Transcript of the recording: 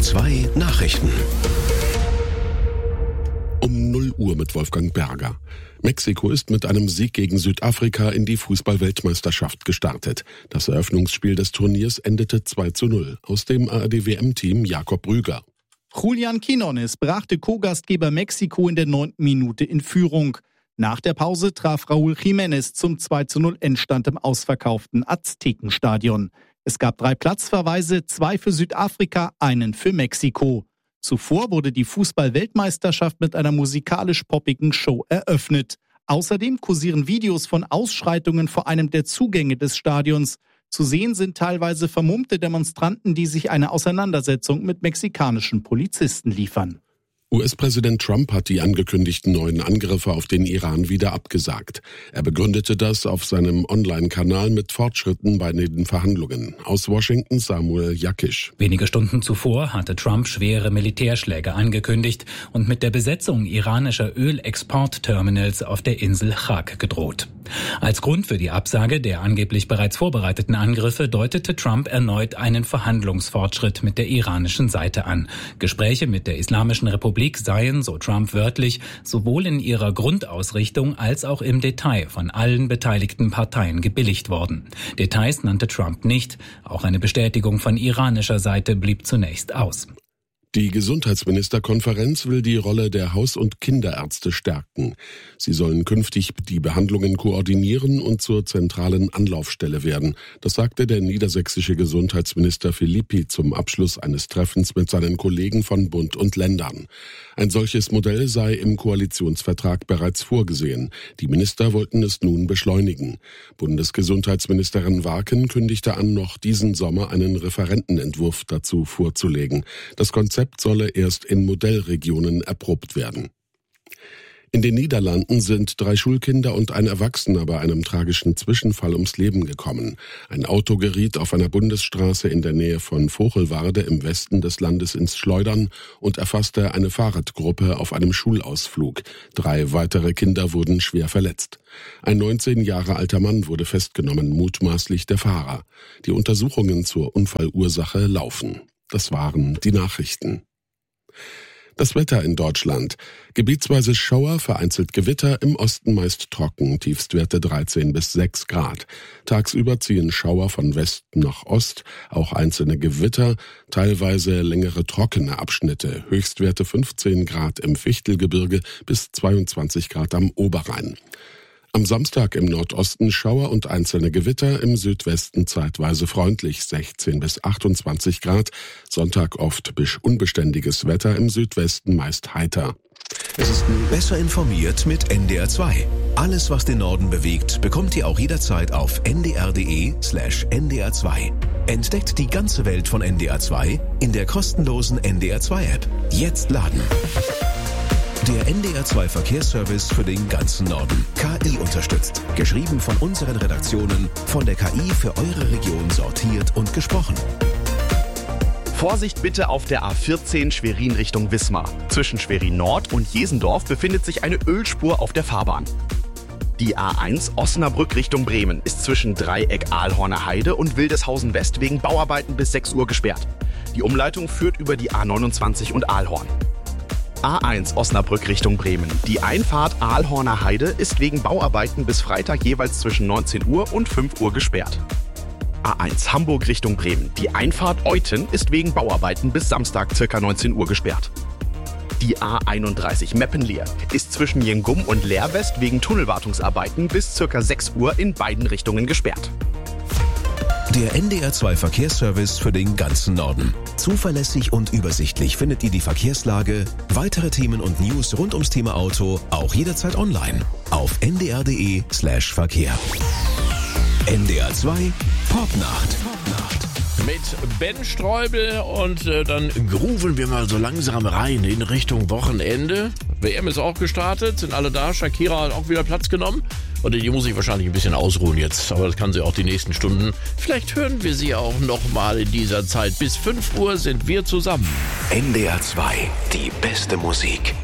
2 Nachrichten. Um 0 Uhr mit Wolfgang Berger. Mexiko ist mit einem Sieg gegen Südafrika in die Fußball-Weltmeisterschaft gestartet. Das Eröffnungsspiel des Turniers endete 2:0. Aus dem ARD-WM-Team Jakob Rüger. Julián Quiñones brachte Co-Gastgeber Mexiko in der 9. Minute in Führung. Nach der Pause traf Raúl Jiménez zum 2:0 Endstand im ausverkauften Aztekenstadion. Es gab 3 Platzverweise, 2 für Südafrika, einen für Mexiko. Zuvor wurde die Fußball-Weltmeisterschaft mit einer musikalisch-poppigen Show eröffnet. Außerdem kursieren Videos von Ausschreitungen vor einem der Zugänge des Stadions. Zu sehen sind teilweise vermummte Demonstranten, die sich eine Auseinandersetzung mit mexikanischen Polizisten liefern. US-Präsident Trump hat die angekündigten neuen Angriffe auf den Iran wieder abgesagt. Er begründete das auf seinem Online-Kanal mit Fortschritten bei den Verhandlungen. Aus Washington Samuel Jakisch. Wenige Stunden zuvor hatte Trump schwere Militärschläge angekündigt und mit der Besetzung iranischer Ölexportterminals auf der Insel Chag gedroht. Als Grund für die Absage der angeblich bereits vorbereiteten Angriffe deutete Trump erneut einen Verhandlungsfortschritt mit der iranischen Seite an. Gespräche mit der Islamischen Republik seien, so Trump wörtlich, sowohl in ihrer Grundausrichtung als auch im Detail von allen beteiligten Parteien gebilligt worden. Details nannte Trump nicht. Auch eine Bestätigung von iranischer Seite blieb zunächst aus. Die Gesundheitsministerkonferenz will die Rolle der Haus- und Kinderärzte stärken. Sie sollen künftig die Behandlungen koordinieren und zur zentralen Anlaufstelle werden. Das sagte der niedersächsische Gesundheitsminister Philippi zum Abschluss eines Treffens mit seinen Kollegen von Bund und Ländern. Ein solches Modell sei im Koalitionsvertrag bereits vorgesehen. Die Minister wollten es nun beschleunigen. Bundesgesundheitsministerin Warken kündigte an, noch diesen Sommer einen Referentenentwurf dazu vorzulegen. Das Konzept solle erst in Modellregionen erprobt werden. In den Niederlanden sind 3 Schulkinder und ein Erwachsener bei einem tragischen Zwischenfall ums Leben gekommen. Ein Auto geriet auf einer Bundesstraße in der Nähe von Vochelwarde im Westen des Landes ins Schleudern und erfasste eine Fahrradgruppe auf einem Schulausflug. 3 weitere Kinder wurden schwer verletzt. Ein 19 Jahre alter Mann wurde festgenommen, mutmaßlich der Fahrer. Die Untersuchungen zur Unfallursache laufen. Das waren die Nachrichten. Das Wetter in Deutschland. Gebietsweise Schauer, vereinzelt Gewitter, im Osten meist trocken, Tiefstwerte 13 bis 6 Grad. Tagsüber ziehen Schauer von West nach Ost, auch einzelne Gewitter, teilweise längere trockene Abschnitte, Höchstwerte 15 Grad im Fichtelgebirge bis 22 Grad am Oberrhein. Am Samstag im Nordosten Schauer und einzelne Gewitter, im Südwesten zeitweise freundlich 16 bis 28 Grad. Sonntag oft unbeständiges Wetter, im Südwesten meist heiter. Es ist besser informiert mit NDR 2. Alles, was den Norden bewegt, bekommt ihr auch jederzeit auf ndr.de/ndr2. Entdeckt die ganze Welt von NDR 2 in der kostenlosen NDR 2 App. Jetzt laden. Der NDR 2 Verkehrsservice für den ganzen Norden. KI unterstützt. Geschrieben von unseren Redaktionen, von der KI für eure Region sortiert und gesprochen. Vorsicht bitte auf der A14 Schwerin Richtung Wismar. Zwischen Schwerin Nord und Jesendorf befindet sich eine Ölspur auf der Fahrbahn. Die A1 Osnabrück Richtung Bremen ist zwischen Dreieck Ahlhorner Heide und Wildeshausen West wegen Bauarbeiten bis 6 Uhr gesperrt. Die Umleitung führt über die A29 und Ahlhorn. A1 Osnabrück Richtung Bremen. Die Einfahrt Ahlhorner Heide ist wegen Bauarbeiten bis Freitag jeweils zwischen 19 Uhr und 5 Uhr gesperrt. A1 Hamburg Richtung Bremen. Die Einfahrt Euthen ist wegen Bauarbeiten bis Samstag ca. 19 Uhr gesperrt. Die A31 Meppenleer ist zwischen Jengum und Leer-West wegen Tunnelwartungsarbeiten bis ca. 6 Uhr in beiden Richtungen gesperrt. Der NDR 2 Verkehrsservice für den ganzen Norden. Zuverlässig und übersichtlich findet ihr die Verkehrslage, weitere Themen und News rund ums Thema Auto auch jederzeit online auf ndr.de/Verkehr. NDR 2 Popnacht. Mit Ben Streubel und dann grooven wir mal so langsam rein in Richtung Wochenende. WM ist auch gestartet, sind alle da. Shakira hat auch wieder Platz genommen. Und die muss sich wahrscheinlich ein bisschen ausruhen jetzt, aber das kann sie auch die nächsten Stunden. Vielleicht hören wir sie auch noch mal in dieser Zeit. Bis 5 Uhr sind wir zusammen. NDR 2, die beste Musik.